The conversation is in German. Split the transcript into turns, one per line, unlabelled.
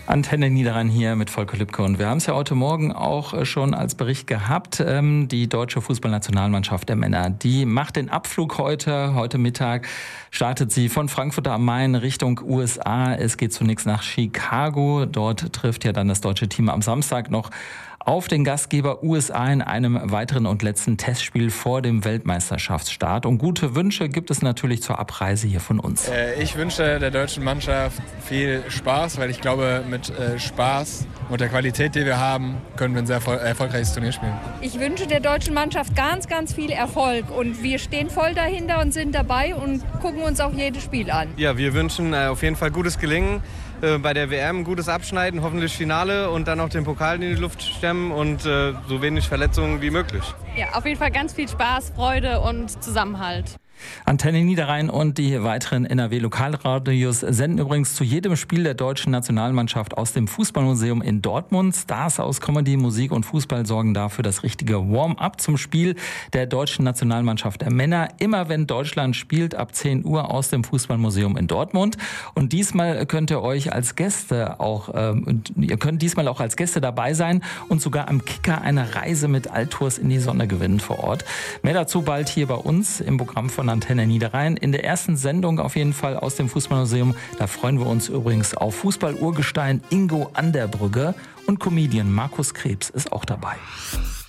Antenne Niederrhein hier mit Volker Lübke. Und wir haben es ja heute Morgen auch schon als Bericht gehabt. Die deutsche Fußballnationalmannschaft der Männer, die macht den Abflug heute. Heute Mittag startet sie von Frankfurt am Main Richtung USA. Es geht zunächst nach Chicago. Dort trifft ja dann das deutsche Team am Samstag noch auf den Gastgeber USA in einem weiteren und letzten Testspiel vor dem Weltmeisterschaftsstart. Und gute Wünsche gibt es natürlich zur Abreise hier von uns.
Ich wünsche der deutschen Mannschaft viel Spaß, weil ich glaube, mit Spaß und der Qualität, die wir haben, können wir ein sehr erfolgreiches Turnier spielen.
Ich wünsche der deutschen Mannschaft ganz, ganz viel Erfolg. Und wir stehen voll dahinter und sind dabei und gucken uns auch jedes Spiel an.
Ja, wir wünschen auf jeden Fall gutes Gelingen. Bei der WM gutes Abschneiden, hoffentlich Finale und dann auch den Pokal in die Luft stemmen und so wenig Verletzungen wie möglich.
Ja, auf jeden Fall ganz viel Spaß, Freude und Zusammenhalt.
Antenne Niederrhein und die weiteren NRW-Lokalradios senden übrigens zu jedem Spiel der deutschen Nationalmannschaft aus dem Fußballmuseum in Dortmund. Stars aus Comedy, Musik und Fußball sorgen dafür das richtige Warm-up zum Spiel der deutschen Nationalmannschaft der Männer. Immer wenn Deutschland spielt, ab 10 Uhr aus dem Fußballmuseum in Dortmund. Und diesmal könnt ihr euch als Gäste auch, als Gäste dabei sein und sogar am Kicker eine Reise mit Alttours in die Sonne gewinnen vor Ort. Mehr dazu bald hier bei uns im Programm von Antenne Niederrhein. In der ersten Sendung auf jeden Fall aus dem Fußballmuseum. Da freuen wir uns übrigens auf Fußball-Urgestein Ingo Anderbrügge und Comedian Markus Krebs ist auch dabei.